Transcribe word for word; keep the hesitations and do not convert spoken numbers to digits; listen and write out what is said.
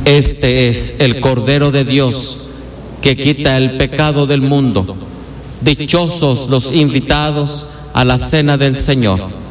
Este es el Cordero de Dios que quita el pecado del mundo. Dichosos los invitados a la cena del Señor.